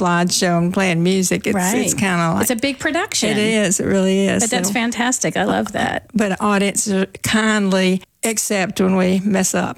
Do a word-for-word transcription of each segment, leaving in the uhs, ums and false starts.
slideshow and playing music. It's, right. it's kind of like... It's a big production. It is. It really is. But that's so, fantastic. I love that. But audiences kindly accept when we mess up.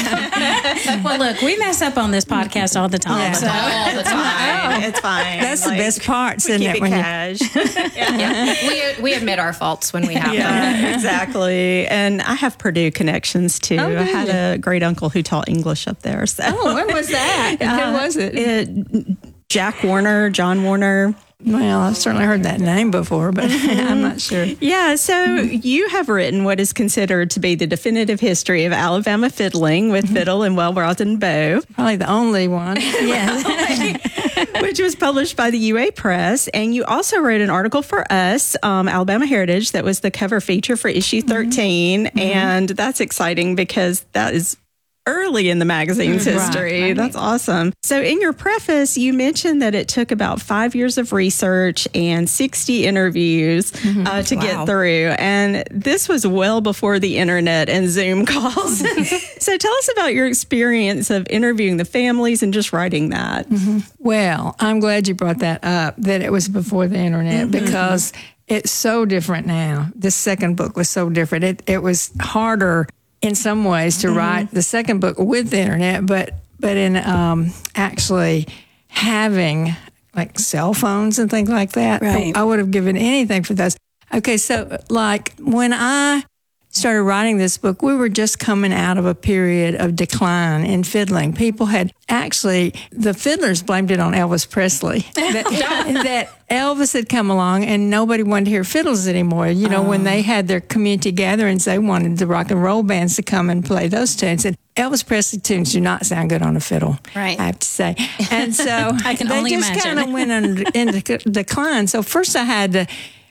Right. Well, look, we mess up on this podcast all the time. Yeah. So. all the time. It's fine. That's like, the best parts, isn't keep it? it When you, cash. yeah. Yeah. We we admit our faults when we have them. Yeah, exactly. And I have Purdue connections too. Oh, I had you? a great uncle who taught English up there. So. oh, when was that? Uh, Who was it? it? Jack Warner, John Warner. Well, I've certainly heard that name before, but I'm not sure. Yeah, so you have written what is considered to be the definitive history of Alabama fiddling with fiddle and well-rounded bow. Probably the only one. Yeah. Which was published by the U A Press. And you also wrote an article for us, um, Alabama Heritage, that was the cover feature for issue thirteen. Mm-hmm. And that's exciting because that is early in the magazine's Right, history. right. That's awesome. So in your preface, you mentioned that it took about five years of research and sixty interviews mm-hmm. uh, to wow. get through. And this was well before the internet and Zoom calls. So tell us about your experience of interviewing the families and just writing that. Mm-hmm. Well, I'm glad you brought that up, that it was before the internet, mm-hmm. because it's so different now. This second book was so different. It, it was harder in some ways to mm-hmm. write the second book with the internet, but but in um, actually having like cell phones and things like that, right. I, I would have given anything for those. Okay, so like when I started writing this book, we were just coming out of a period of decline in fiddling. People had actually, the fiddlers blamed it on Elvis Presley. That, that Elvis had come along and nobody wanted to hear fiddles anymore. You know, oh. when they had their community gatherings, they wanted the rock and roll bands to come and play those tunes. And Elvis Presley tunes do not sound good on a fiddle, right. I have to say. And so I can they only just kind of went under, into decline. So first I had to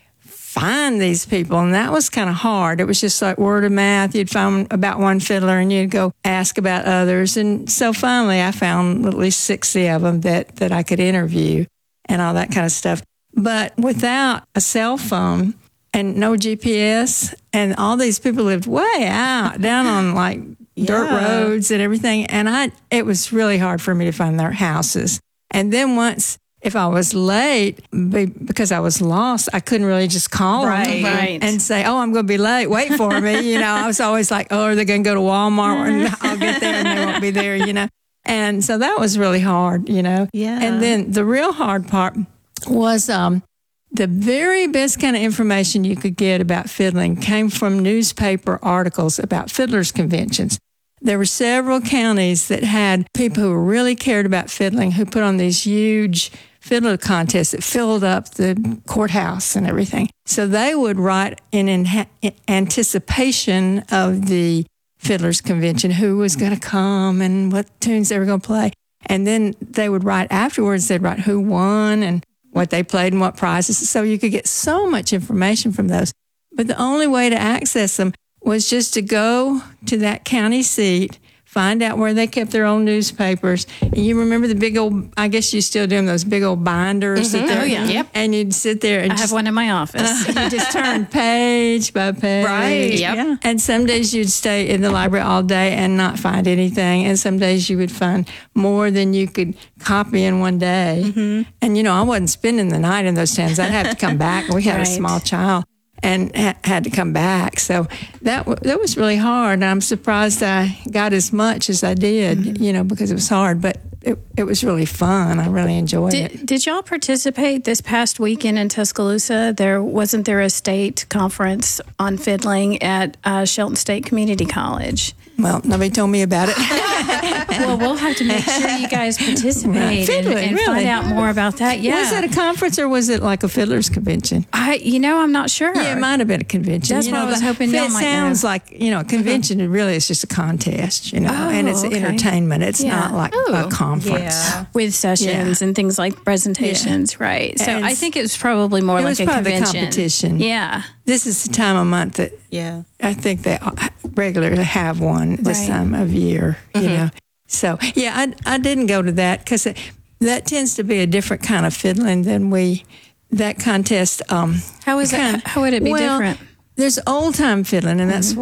find these people, and that was kind of hard. It was just like word of mouth. You'd find about one fiddler and you'd go ask about others. And so finally I found at least sixty of them that, that I could interview and all that kind of stuff. But without a cell phone and no G P S, and all these people lived way out, down on like yeah. dirt roads and everything. And I, it was really hard for me to find their houses. And then once, if I was late because I was lost, I couldn't really just call right, them right. and say, oh, I'm going to be late. Wait for me. You know, I was always like, oh, are they going to go to Walmart and I'll get there and they won't be there, you know. And so that was really hard, you know. Yeah. And then the real hard part was um, the very best kind of information you could get about fiddling came from newspaper articles about fiddlers' conventions. There were several counties that had people who really cared about fiddling who put on these huge fiddler contests that filled up the courthouse and everything. So they would write in, in, in anticipation of the fiddlers' convention who was going to come and what tunes they were going to play. And then they would write afterwards, they'd write who won and what they played and what prizes. So you could get so much information from those. But the only way to access them was just to go to that county seat, find out where they kept their own newspapers. And you remember the big old, I guess you still do them, those big old binders. Mm-hmm. That oh, yeah. Yep. And you'd sit there and I just, have one in my office. you just turn page by page. Right. Yep. Yeah. And some days you'd stay in the library all day and not find anything. And some days you would find more than you could copy in one day. Mm-hmm. And, you know, I wasn't spending the night in those towns. I'd have to come back. We had right. a small child. And ha- had to come back. So that w- that was really hard. I'm surprised I got as much as I did, mm-hmm. you know, because it was hard. But it, it was really fun. I really enjoyed did, it. Did y'all participate this past weekend in Tuscaloosa? There wasn't there a state conference on fiddling at uh, Shelton State Community College? Well, nobody told me about it. Well, we'll have to make sure you guys participate and, Fiddling, and really? find out more about that. Yeah. Was it a conference or was it like a fiddler's convention? I, you know, I'm not sure. Yeah, it might have been a convention. That's you what know, I was the- hoping y'all It might sounds know. like, you know, a convention mm-hmm. really is just a contest, you know, Oh, and it's okay. entertainment. It's Yeah. not like Oh, a conference. yeah. With sessions Yeah. and things like presentations, right? So And I think it was probably more it like was a probably the convention. competition. Yeah. This is the time of month that Yeah. I think they regularly have one this Right. time of year, you Mm-hmm. know. So, yeah, I, I didn't go to that because that tends to be a different kind of fiddling than we, that contest. Um, How is kind it? How would it be well, different? There's old time fiddling, and that's Mm-hmm. what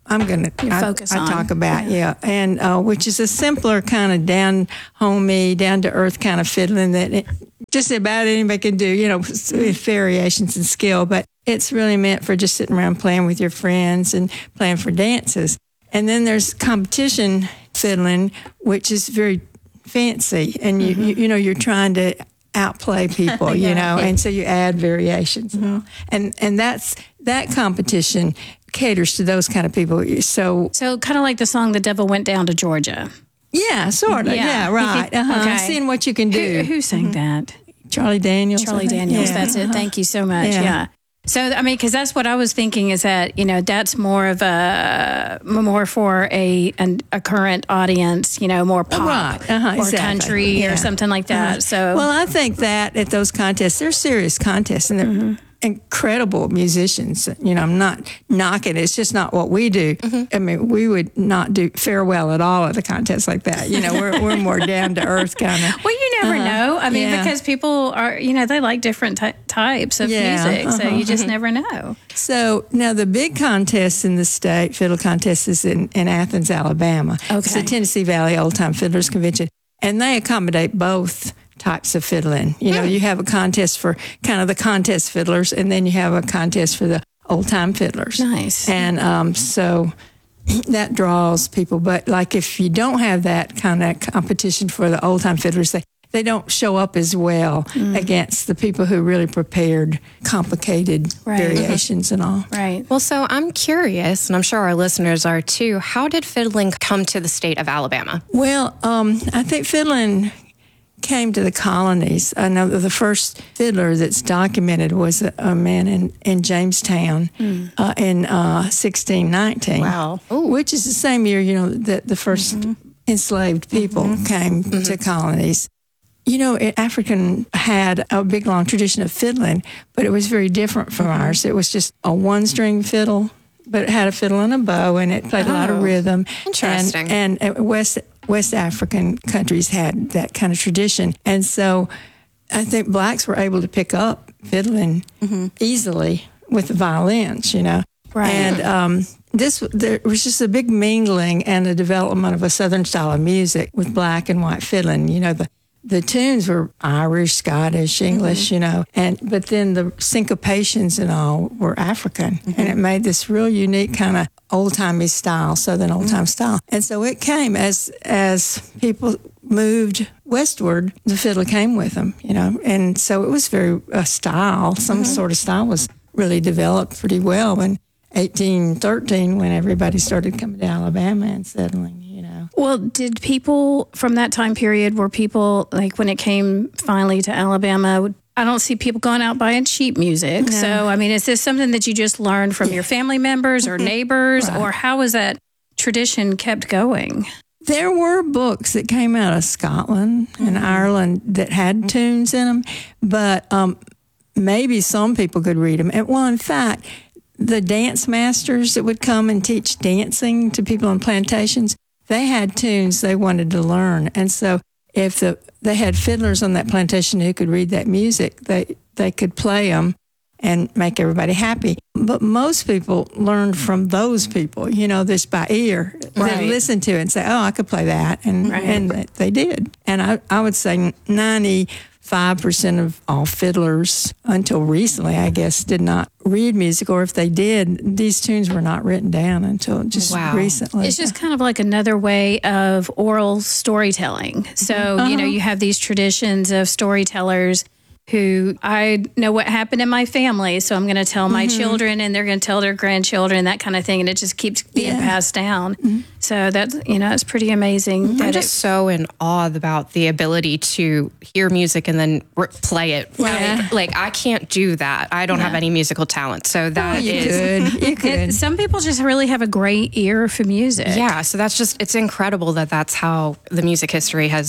I'm going to focus I, on. I talk about, yeah, yeah. and uh, which is a simpler kind of down homey, down to earth kind of fiddling that it, just about anybody can do, you know, with variations in skill, but it's really meant for just sitting around playing with your friends and playing for dances. And then there's competition fiddling, which is very fancy, and you, mm-hmm. you, you know, you're trying to outplay people, yeah. you know, and so you add variations, mm-hmm. and and that's that competition caters to those kind of people. So, so kind of like the song "The Devil Went Down to Georgia." Yeah, sort of. Yeah, yeah right. Uh-huh. Okay. Seeing what you can do. Who, who sang mm-hmm. that? Charlie Daniels. Charlie Daniels. Yeah. That's it. Thank you so much. Yeah. yeah. So, I mean, because that's what I was thinking is that, you know, that's more of a, more for a an, a current audience, you know, more pop right. uh-huh, or exactly. country yeah. or something like that. Uh-huh. So, well, I think that at those contests, they're serious contests and they're mm-hmm. incredible musicians. You know, I'm not knocking it. It's just not what we do. Mm-hmm. I mean, we would not do fare well at all at a contest like that. You know, we're, we're more down to earth kind of. Well, you never uh-huh. know. I mean, yeah. because people are, you know, they like different ty- types of yeah. music. Uh-huh. So you just never know. So now the big contest in the state, fiddle contest, is in, in Athens, Alabama. Okay. It's the Tennessee Valley Old Time Fiddlers Convention. And they accommodate both types of fiddling. You know, you have a contest for kind of the contest fiddlers, and then you have a contest for the old time fiddlers. Nice. And um, so that draws people. But like if you don't have that kind of competition for the old time fiddlers, they, they don't show up as well mm. against the people who really prepared complicated right. variations and all. Right. Well, so I'm curious, and I'm sure our listeners are too, how did fiddling come to the state of Alabama? Well, um, I think fiddling came to the colonies. I know that the first fiddler that's documented was a, a man in, in Jamestown mm. uh, in uh, sixteen nineteen. Wow. Ooh. Which is the same year, you know, that the first mm-hmm. enslaved people mm-hmm. came mm-hmm. to colonies. You know, it, African had a big, long tradition of fiddling, but it was very different from mm-hmm. ours. It was just a one-string fiddle, but it had a fiddle and a bow, and it played oh, a lot of rhythm. Interesting. And, and West West African countries had that kind of tradition. And so I think blacks were able to pick up fiddling mm-hmm. easily with the violins, you know. Right. And um, this there was just a big mingling and a development of a Southern style of music with black and white fiddling. You know, the The tunes were Irish, Scottish, English, mm-hmm. you know, and but then the syncopations and all were African, mm-hmm. and it made this real unique kind of old-timey style, Southern old-time mm-hmm. style. And so it came as as people moved westward, the fiddle came with them, you know, and so it was very a style, some mm-hmm. sort of style was really developed pretty well in eighteen thirteen when everybody started coming to Alabama and settling. Well, did people from that time period, were people, like when it came finally to Alabama, I don't see people going out buying sheet music. No. So, I mean, is this something that you just learned from your family members or neighbors, right. or how was that tradition kept going? There were books that came out of Scotland mm-hmm. and Ireland that had tunes in them, but um, maybe some people could read them. And, well, in fact, the dance masters that would come and teach dancing to people on plantations, they had tunes they wanted to learn. And so if the they had fiddlers on that plantation who could read that music, they, they could play them and make everybody happy. But most people learned from those people, you know, this by ear. Right. They listened to it and say, oh, I could play that. And, right. and they did. And I, I would say ninety-five percent of all fiddlers, until recently, I guess, did not read music, or if they did, these tunes were not written down until just wow. recently. It's just kind of like another way of oral storytelling. So, uh-huh. you know, you have these traditions of storytellers who, I know what happened in my family, so I'm going to tell my mm-hmm. children, and they're going to tell their grandchildren, that kind of thing, and it just keeps being yeah. passed down. Mm-hmm. So that's, you know, it's pretty amazing. Mm-hmm. That I'm just it, so in awe about the ability to hear music and then re- play it. Yeah. Like, like, I can't do that. I don't yeah. have any musical talent. So that oh, you is... Could. You could. It, some people just really have a great ear for music. Yeah, so that's just, it's incredible that that's how the music history has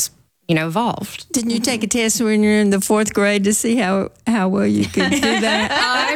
you know, evolved. Didn't you take a test when you were in the fourth grade to see how, how well you could do that?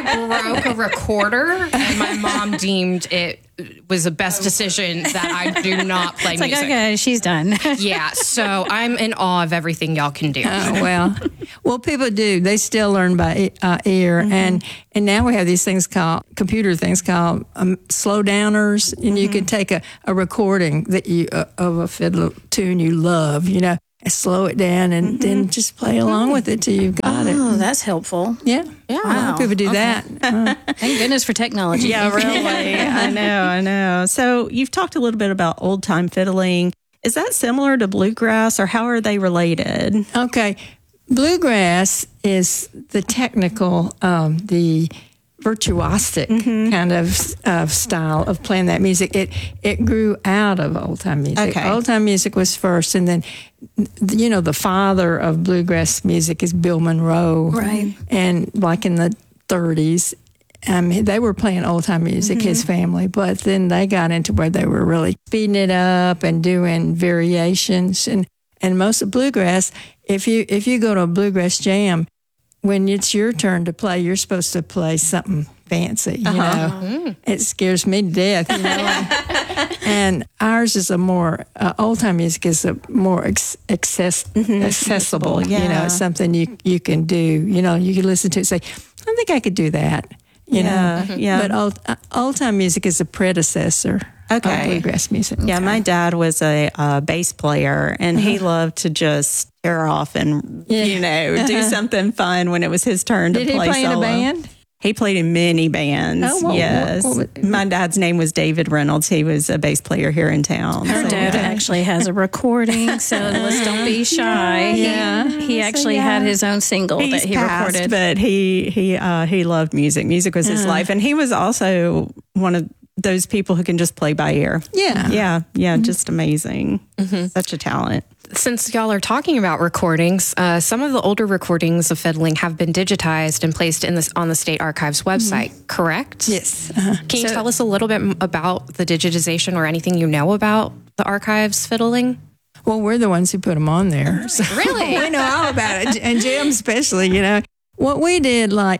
I broke a recorder, and my mom deemed it was the best decision that I do not play It's music. like, okay, she's done. Yeah, so I'm in awe of everything y'all can do. Oh, well, well, people do. They still learn by uh, ear, mm-hmm. and and now we have these things called computer things called um, slow downers, and mm-hmm. you can take a, a recording that you uh, of a fiddle tune you love, you know, and slow it down, and mm-hmm. then just play along with it till you've got oh, it. Oh, that's helpful. Yeah, yeah. Wow. People do okay. that. Uh, Thank goodness for technology. Yeah, really. I know, I know. So you've talked a little bit about old time fiddling. Is that similar to bluegrass, or how are they related? Okay. Bluegrass is the technical, um, the virtuosic mm-hmm. kind of uh, style of playing that music. It it grew out of old time music. Okay. Old time music was first, and then, you know, the father of bluegrass music is Bill Monroe. Right. And like in the thirties, um, they were playing old time music, mm-hmm. his family, but then they got into where they were really speeding it up and doing variations. And, and most of bluegrass, if you if you go to a bluegrass jam, when it's your turn to play, you're supposed to play something fancy, you uh-huh. know. Mm. It scares me to death, you know. and, and ours is a more, uh, old-time music is a more ex- access- mm-hmm. accessible, yeah. you know. It's something you you can do, you know. You can listen to it and say, I think I could do that, you yeah. know. Yeah. But old, uh, old-time music is a predecessor okay. of bluegrass music. Yeah, okay. my dad was a, a bass player, and uh-huh. he loved to just tear off and, yeah. you know, uh-huh. do something fun when it was his turn to Did play he play solo. in a band? He played in many bands, oh, well, yes. What, what, what, my dad's name was David Reynolds. He was a bass player here in town. Our so, dad yeah. actually has a recording, so let's don't be shy. Yeah. He, he actually so, yeah. had his own single He's that he passed, recorded. But he he uh, he loved music. Music was his uh-huh. life. And he was also one of those people who can just play by ear. Yeah. Yeah. Yeah. Mm-hmm. Just amazing. Mm-hmm. Such a talent. Since y'all are talking about recordings, uh, some of the older recordings of fiddling have been digitized and placed in this on the State Archives website, mm-hmm. correct? Yes. Uh-huh. Can you so, tell us a little bit about the digitization or anything you know about the archives fiddling? Well, we're the ones who put them on there. So really? we know all about it. And Jim especially, you know. What we did, like,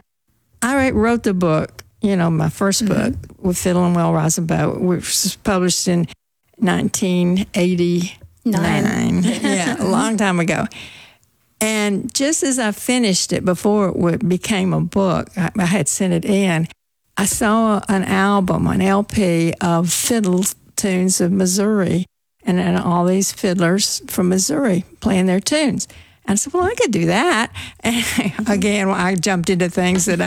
I wrote the book, you know, my first book mm-hmm. with Fiddle and Well Rosenbow, which was published in nineteen eighty-nine. Nine. Yeah, a long time ago. And just as I finished it, before it became a book, I, I had sent it in, I saw an album, an L P of fiddle tunes of Missouri, and, and all these fiddlers from Missouri playing their tunes. And I said, well, I could do that. And again, I jumped into things that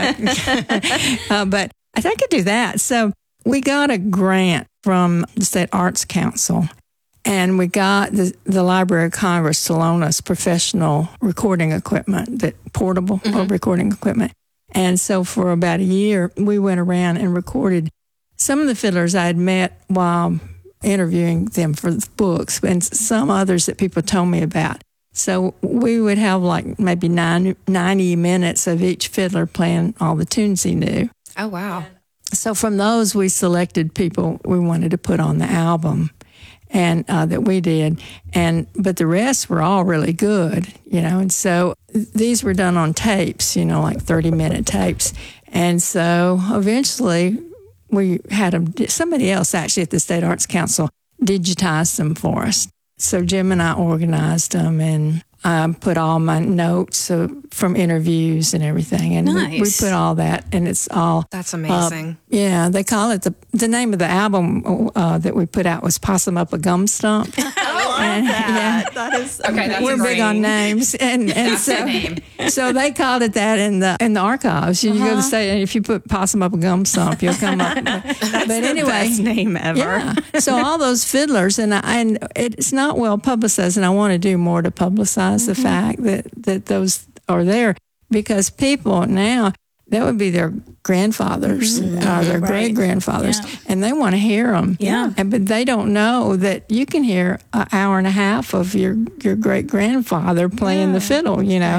I, uh, but I think I could do that. So we got a grant from the State Arts Council, and we got the, the Library of Congress to loan us professional recording equipment, that portable mm-hmm. recording equipment. And so for about a year, we went around and recorded some of the fiddlers I had met while interviewing them for the books, and some others that people told me about. So we would have like maybe nine, ninety minutes of each fiddler playing all the tunes he knew. Oh, wow. So from those, we selected people we wanted to put on the album, and uh, that we did. And but the rest were all really good, you know. And so these were done on tapes, you know, like thirty-minute tapes. And so eventually we had them, somebody else actually at the State Arts Council digitized them for us. So Jim and I organized them, and I put all my notes uh, from interviews and everything. And nice. we, we put all that, and it's all... That's amazing. Uh, yeah, they call it, the the name of the album uh, that we put out was Possum Up a Gum Stump. I love and, that. Yeah, that is okay, that's we're great. big on names. And, and that's so, the name. So they called it that in the in the archives. You Uh-huh. go to say, and if you put Possum Up a Gum Stump, you'll come up. But, That's but the anyway, best name ever. yeah. So all those fiddlers, and I, and it's not well publicized, and I want to do more to publicize mm-hmm. the fact that, that those are there, because people now, that would be their grandfathers Mm-hmm. or their Right. great grandfathers, Yeah. and they want to hear them. Yeah. And, but they don't know that you can hear an hour and a half of your, your great grandfather playing Yeah. the fiddle, you know. Right.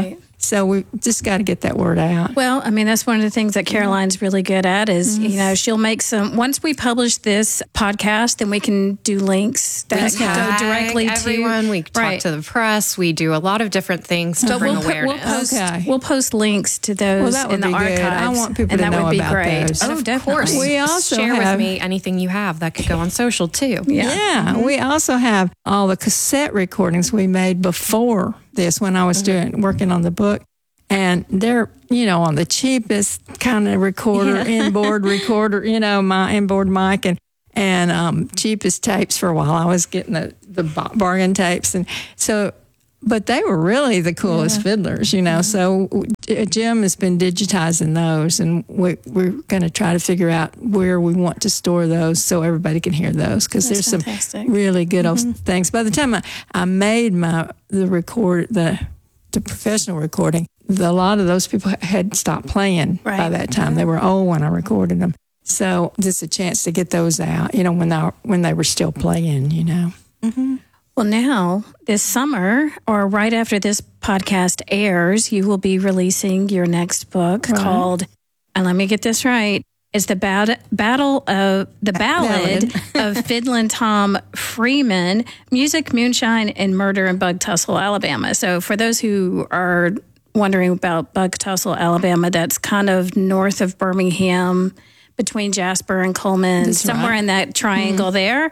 So we just got to get that word out. Well, I mean, that's one of the things that Caroline's really good at is, you know, she'll make some, once we publish this podcast, then we can do links that We go tag directly everyone. to. We talk right. to the press. We do a lot of different things to But bring we'll, put, we'll, awareness. post, Okay. we'll post links to those Well, that would in the be good. archives. I want people and to that know would be about great. those. Oh, Of definitely. course. We also share have- with me anything you have that could go on social too. Yeah. Yeah, we also have all the cassette recordings we made before this when I was doing working on the book. And they're, you know, on the cheapest kind of recorder, inboard recorder, you know, my inboard mic and and um, cheapest tapes for a while. I was getting the, the bargain tapes. And so, but they were really the coolest yeah. fiddlers, you know. Mm-hmm. So Jim has been digitizing those, and we, we're going to try to figure out where we want to store those so everybody can hear those, because there's fantastic. some really good mm-hmm. old things. By the time I, I made my the record the the professional recording, the, a lot of those people had stopped playing right. by that time. They were old when I recorded them. So this is a chance to get those out, you know, when they, when they were still playing, you know. Mm-hmm. Well, now, this summer, or right after this podcast airs, you will be releasing your next book right. called, and let me get this right, it's the bad, Battle of, the Ballad, Ballad. of Fiddlin' Tom Freeman, Music, Moonshine, and Murder in Bug Tussle, Alabama. So for those who are wondering about Bug Tussle, Alabama, that's kind of north of Birmingham, between Jasper and Coleman, that's somewhere right. in that triangle mm-hmm. there.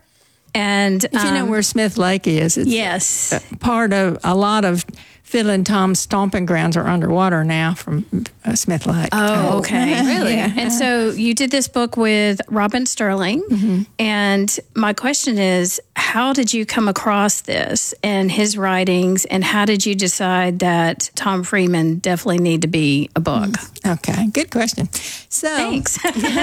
And if you know um, where Smith Lake is, it's yes. part of a lot of Fiddlin' Tom's stomping grounds are underwater now from uh, Smith Lake. Oh, okay. Really? Yeah. And so you did this book with Robin Sterling. Mm-hmm. And my question is, how did you come across this and his writings, and how did you decide that Tom Freeman definitely need to be a book? Mm. Okay, good question. So, Thanks.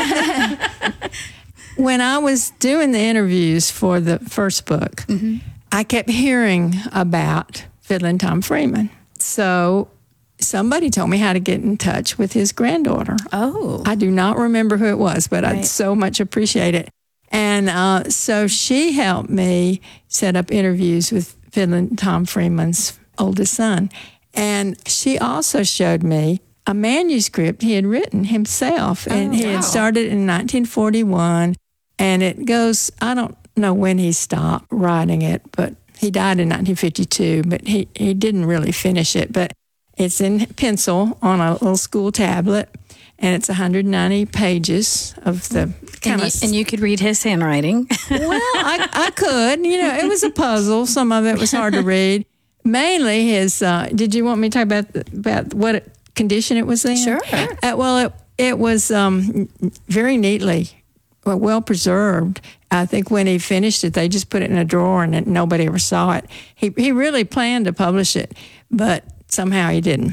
When I was doing the interviews for the first book, mm-hmm. I kept hearing about Fiddlin' Tom Freeman. So somebody told me how to get in touch with his granddaughter. Oh. I do not remember who it was, but right. I'd so much appreciate it. And uh, so she helped me set up interviews with Fiddlin' Tom Freeman's oldest son. And she also showed me a manuscript he had written himself. And oh, he wow. had started in nineteen forty-one. And it goes, I don't know when he stopped writing it, but he died in nineteen fifty-two, but he, he didn't really finish it. But it's in pencil on a little school tablet, and it's one hundred ninety pages of the kind and of... You, and you could read his handwriting. Well, I, I could. You know, it was a puzzle. Some of it was hard to read. Mainly his... Uh, did you want me to talk about, about what it, condition it was in? Sure. Uh, well, it, it was um, very neatly well, well preserved. I think when he finished it, they just put it in a drawer and nobody ever saw it. He he really planned to publish it, but somehow he didn't.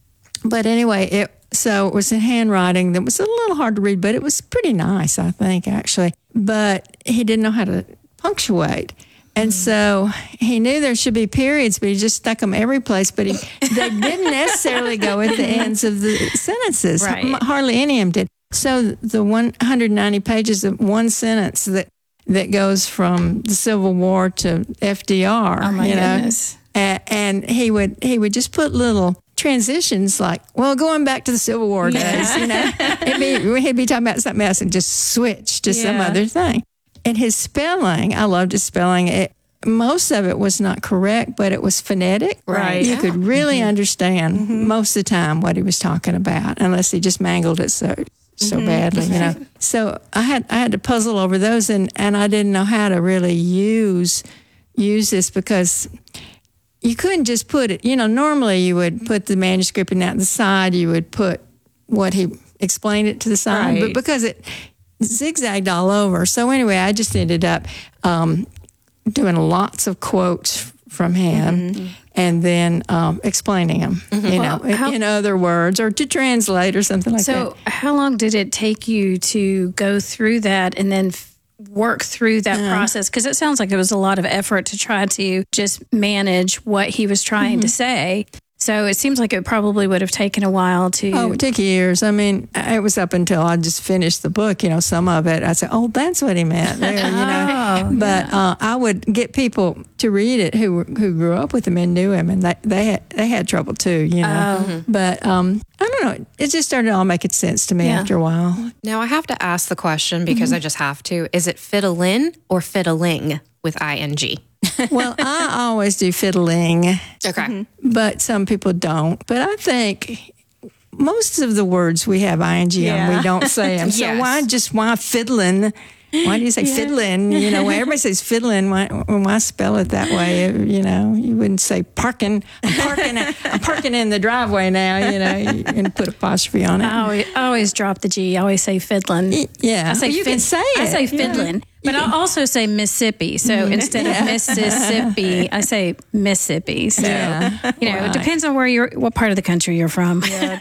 But anyway, it so it was in handwriting that was a little hard to read, but it was pretty nice, I think, actually. But he didn't know how to punctuate. And so he knew there should be periods, but he just stuck them every place. But he, they didn't necessarily go at the ends of the sentences. Right. Hardly any of them did. So the one hundred ninety pages of one sentence that that goes from the Civil War to F D R. Oh my you know? goodness! And, and he would he would just put little transitions like, well, going back to the Civil War days, you know, he'd be, he'd be talking about something else and just switch to yeah. some other thing. And his spelling, I loved his spelling. It, most of it was not correct, but it was phonetic. Right. You could really mm-hmm. understand mm-hmm. most of the time what he was talking about, unless he just mangled it so so mm-hmm. badly, you know. So I had I had to puzzle over those, and, and I didn't know how to really use use this because you couldn't just put it. You know, normally you would put the manuscript and at the side you would put what he explained it to the side, right. but because it zigzagged all over. So anyway, I just ended up um, doing lots of quotes from him mm-hmm. and then um, explaining them, mm-hmm. you know, well, how, in, in other words, or to translate or something like so that. So how long did it take you to go through that and then f- work through that uh, process? Because it sounds like it was a lot of effort to try to just manage what he was trying mm-hmm. to say. So it seems like it probably would have taken a while to. Oh, it took years. I mean, it was up until I just finished the book, you know, some of it. I said, oh, that's what he meant there, you know. Oh, but yeah. uh, I would get people to read it who were- who grew up with him and knew him, and they, they, had, they had trouble too, you know. Oh. But um, I don't know. It just started all making sense to me Yeah. after a while. Now I have to ask the question because I just have to. Is it fiddlin or fiddling with I N G? Well, I always do fiddling, Okay. but some people don't. But I think most of the words we have ing on, Yeah. we don't say them. So Yes. why just why fiddling? Why do you say fiddling? You know, when everybody says fiddling, why, why spell it that way? You know, you wouldn't say parking. I'm parking. I'm parking in the driveway now. You know, and put apostrophe on it. I always, I always drop the G. I always say fiddlin'. Yeah, I say you fid- can say it. I say Yeah. fiddlin', but I also say Mississippi. So instead of Mississippi, I say Mississippi. So Yeah. you know, Right. it depends on where you're, what part of the country you're from.